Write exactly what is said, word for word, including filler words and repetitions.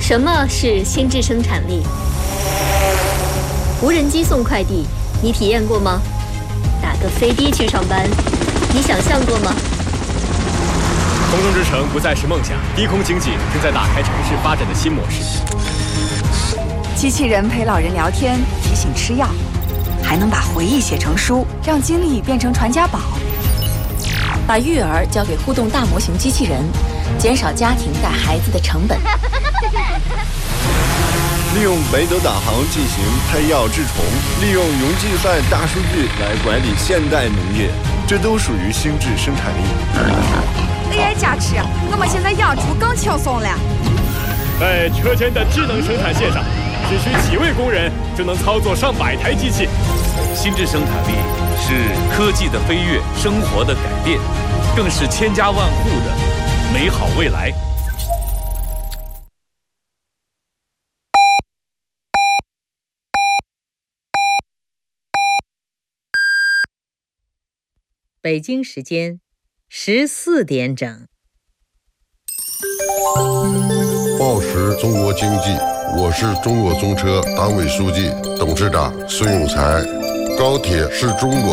什么是心智生产力？无人机送快递，你体验过吗？打个飞的去上班，你想象过吗？ 空中之城不再是梦想，低空经济正在打开城市发展的新模式。 机器人陪老人聊天，提醒吃药，还能把回忆写成书，让经历变成传家宝。 把育儿交给互动大模型机器人，减少家庭带孩子的成本。 利用北斗导航进行配药治虫，利用云计算大数据来管理现代农业，这都属于心智生产力。 A I 加持，我们现在养猪更轻松了。 在车间的智能生产线上，只需几位工人就能操作上百台机器。 心智生产力是科技的飞跃，生活的改变，更是千家万户的美好未来。 北京时间十四点整。 报时中国经济，我是中国中车党委书记、董事长孙永才。高铁是中国